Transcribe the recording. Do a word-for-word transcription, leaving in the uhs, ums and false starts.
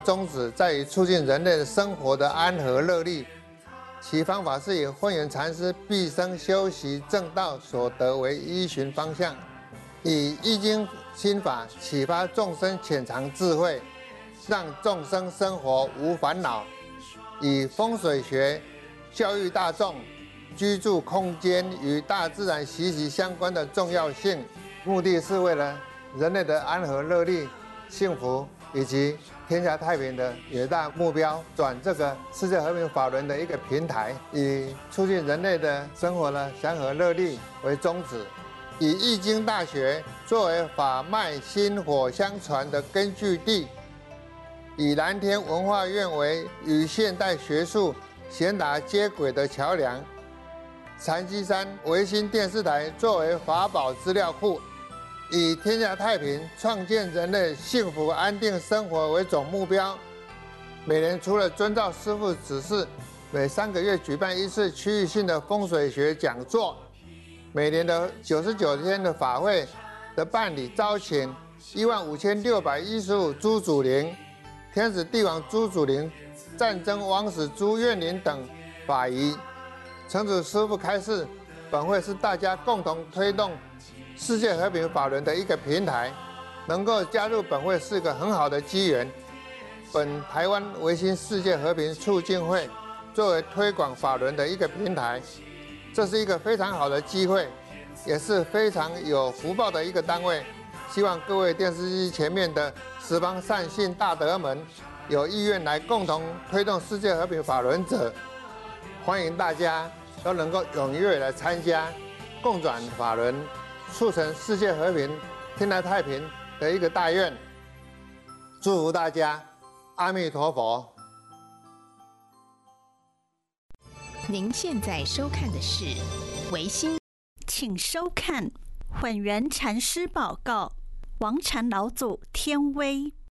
宗旨在于促进人类生活的安和乐利，其方法是以慧远禅师毕生修习正道所得为依循方向，以易经心法启发众生潜藏智慧，让众生生活无烦恼，以风水学教育大众居住空间与大自然息息相关的重要性，目的是为了人类的安和乐利、幸福以及天下太平的远大目标，转这个世界和平法轮的一个平台，以促进人类的生活的祥和乐利为宗旨，以易经大学作为法脉薪火相传的根据地，以蓝天文化院为与现代学术贤达接轨的桥梁，禅机山维新电视台作为法宝资料库，以天下太平、创建人类幸福安定生活为总目标。每年除了遵照师父指示，每三个月举办一次区域性的风水学讲座，每年的九十九天的法会的办理招请一万五千六百一十五朱祖灵、天子帝王朱祖灵、战争王使朱愿林等法仪。诚主师父开示，本会是大家共同推动世界和平法轮的一个平台，能够加入本会是个很好的机缘。本台湾维新世界和平促进会作为推广法轮的一个平台，这是一个非常好的机会，也是非常有福报的一个单位。希望各位电视机前面的十方善信大德们，有意愿来共同推动世界和平法轮者，欢迎大家都能够踊跃来参加，共转法轮，促成世界和平、天下太平的一个大愿。祝福大家，阿弥陀佛。 您现在收看的是维新， 请收看混元禅师报告：王禅老祖天威。